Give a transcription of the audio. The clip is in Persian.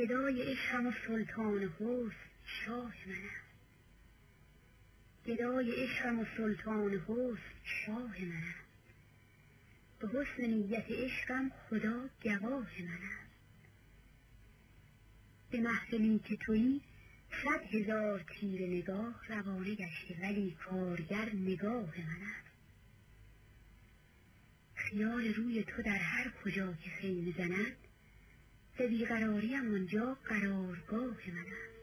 گدای عشقم و سلطان حسن شاه منم، گدای عشقم و سلطان حسن شاه منم، به حسن نیت عشقم خدا گواه منم. به محفلی که تویی 100,000 تیر نگاه روانه گشته، ولی کارگر نگاه منم. خیال روی تو در هر کجا که خیمه زند، ز بیقراریم آنجا قرارگاه منم.